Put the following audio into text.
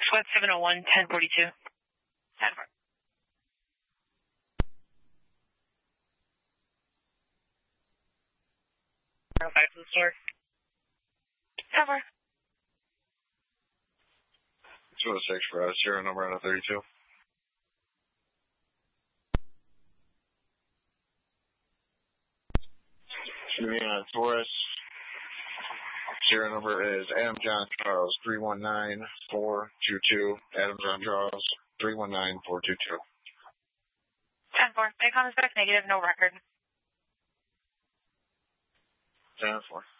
Sweat 701, 1042. 10-4. Back to the store. 10-4. 206 for us, serial number on a 32. Taurus. Serial number is Adam John Charles 319422. Adam John Charles 319422. 10-4. Bacon is back negative, no record. 10-4.